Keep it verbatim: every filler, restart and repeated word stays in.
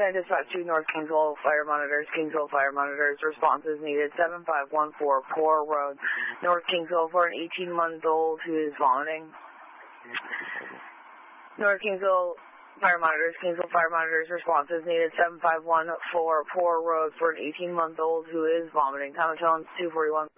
Can I dispatch to North Kingsville Fire Monitors, Kingsville Fire Monitors, responses needed, seven five one four Poor Road, North Kingsville, for an eighteen-month-old who is vomiting. North Kingsville Fire Monitors, Kingsville Fire Monitors, responses needed, seven five one four Poor Road, for an eighteen-month-old who is vomiting. Time of tone, two forty-one.